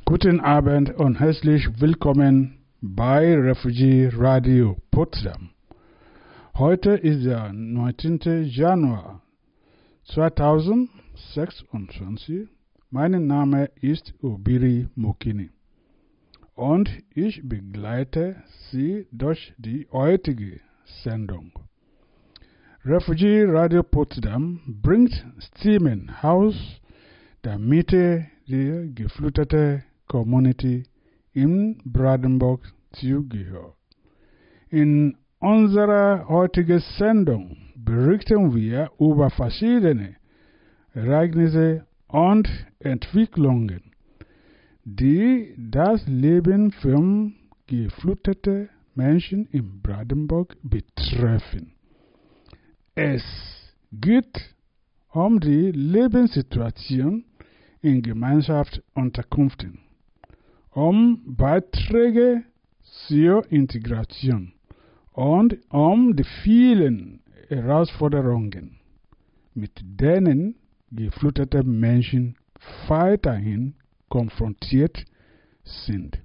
Guten Abend und herzlich willkommen bei Refugee Radio Potsdam. Heute ist der 19. Januar 2026. Mein Name ist Obiri Mokini und ich begleite Sie durch die heutige Sendung. Refugee Radio Potsdam bringt Stimmen aus der Mitte der gefluteten Community in Brandenburg zugehört. In unserer heutigen Sendung berichten wir über verschiedene Ereignisse und Entwicklungen, die das Leben von gefluteten Menschen in Brandenburg betreffen. Es geht um die Lebenssituation in Gemeinschaftsunterkünften, um Beiträge zur Integration und um die vielen Herausforderungen, mit denen geflutete Menschen weiterhin konfrontiert sind.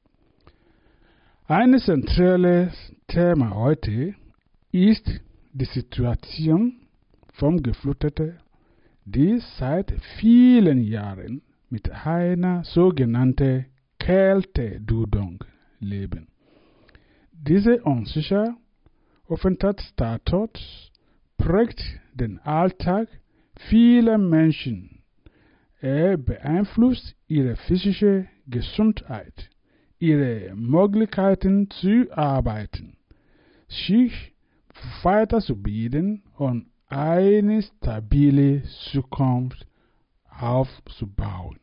Ein zentrales Thema heute ist die Situation von Gefluteten, die seit vielen Jahren mit einer sogenannten Kälteduldung leben. Diese unsichere Aufenthaltsstatus prägt den Alltag vieler Menschen. Er beeinflusst ihre physische Gesundheit, ihre Möglichkeiten zu arbeiten, sich weiterzubilden und eine stabile Zukunft aufzubauen.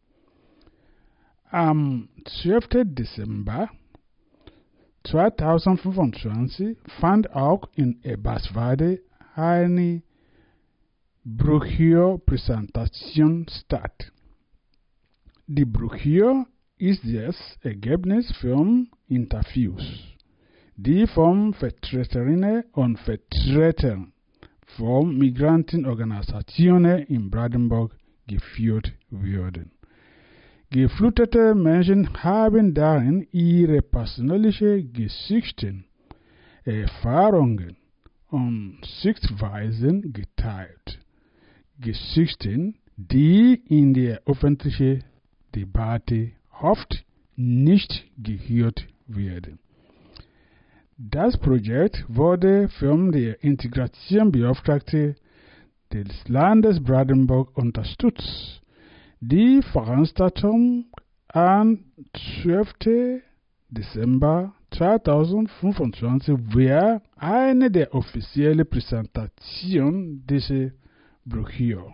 Am 12. Dezember 2025 fand auch in Eberswalde eine Broschüre-Präsentation statt. Die Broschüre ist das Ergebnis von Interviews, die von Vertreterinnen und Vertretern von Migrantenorganisationen in Brandenburg geführt wurden. Geflutete Menschen haben darin ihre persönlichen Geschichten, Erfahrungen und Sichtweisen geteilt. Geschichten, die in der öffentlichen Debatte oft nicht gehört werden. Das Projekt wurde von der Integrationsbeauftragten des Landes Brandenburg unterstützt. Die Veranstaltung am 12. Dezember 2025 war eine der offiziellen Präsentationen dieser Broschüre.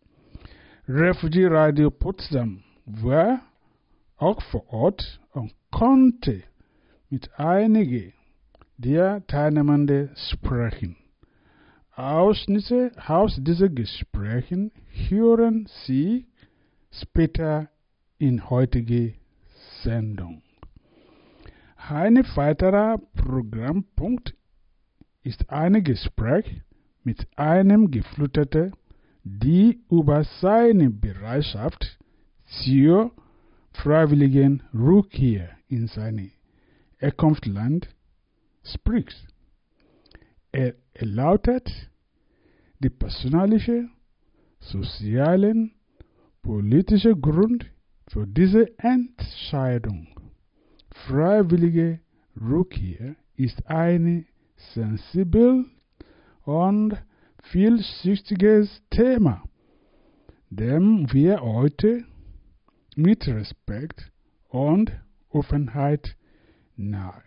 Refugee Radio Potsdam war auch vor Ort und konnte mit einigen der Teilnehmenden sprechen. Ausschnitte aus diesen Gesprächen hören Sie später in heutiger Sendung. Ein weiterer Programmpunkt ist ein Gespräch mit einem Gefluteten, die über seine Bereitschaft zur freiwilligen Rückkehr in sein Herkunftsland spricht. Er erläutert die persönlichen, sozialen, politischen Gründe für diese Entscheidung. Freiwillige Rückkehr ist ein sensibles und vielschichtiges Thema, dem wir heute mit Respekt und Offenheit nahen.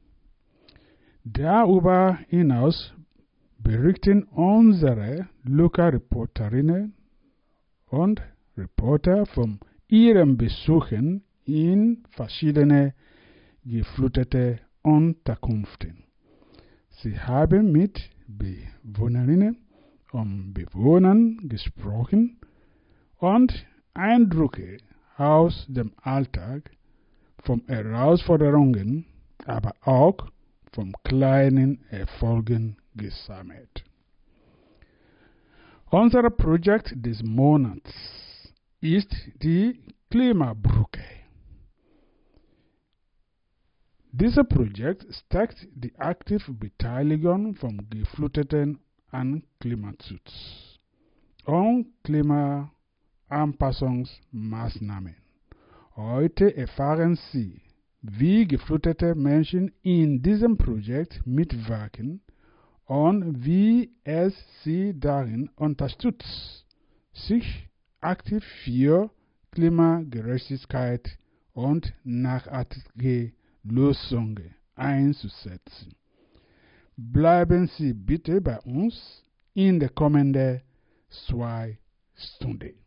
Darüber hinaus berichten unsere Lokalreporterinnen und Reporter von ihren Besuchen in verschiedene geflutete Unterkünften. Sie haben mit Bewohnerinnen und Bewohnern gesprochen und Eindrücke aus dem Alltag, von Herausforderungen, aber auch von kleinen Erfolgen gesammelt. Unser Projekt des Monats ist die Klimabrücke. Dieses Projekt stärkt die aktive Beteiligung von Geflüchteten an Klimaschutz und Klimaanpassungsmaßnahmen. Heute erfahren Sie, wie geflüchtete Menschen in diesem Projekt mitwirken und wie es sie darin unterstützt, sich aktiv für Klimagerechtigkeit und nachhaltige Lösungen einzusetzen. Bleiben Sie bitte bei uns in den kommenden 2 Stunden.